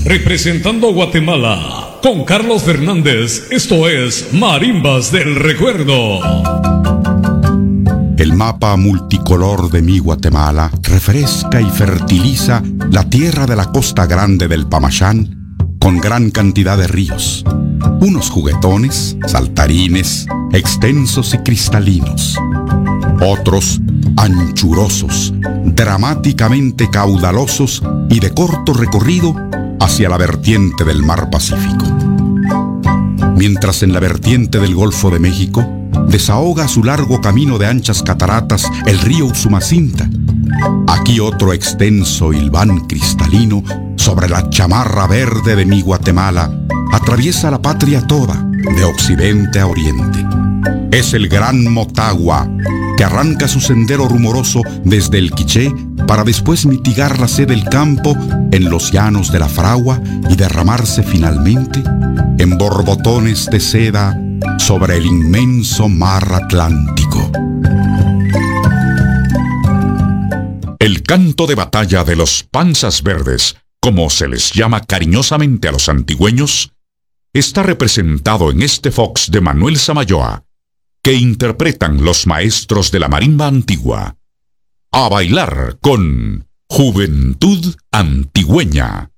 Representando a Guatemala, con Carlos Fernández, esto es Marimbas del Recuerdo. El mapa multicolor de mi Guatemala refresca y fertiliza la tierra de la costa grande del Pamachán con gran cantidad de ríos, unos juguetones, saltarines, extensos y cristalinos, otros anchurosos, dramáticamente caudalosos y de corto recorrido hacia la vertiente del mar Pacífico. Mientras en la vertiente del Golfo de México desahoga su largo camino de anchas cataratas el río Usumacinta, aquí otro extenso hilván cristalino sobre la chamarra verde de mi Guatemala atraviesa la patria toda, de occidente a oriente. Es el gran Motagua, que arranca su sendero rumoroso desde el Quiché para después mitigar la sed del campo en los llanos de la Fragua y derramarse finalmente en borbotones de seda sobre el inmenso mar Atlántico. El canto de batalla de los panzas verdes, como se les llama cariñosamente a los antigüeños, está representado en este fox de Manuel Samayoa, que interpretan los maestros de la marimba antigua. A bailar con Juventud Antigüeña.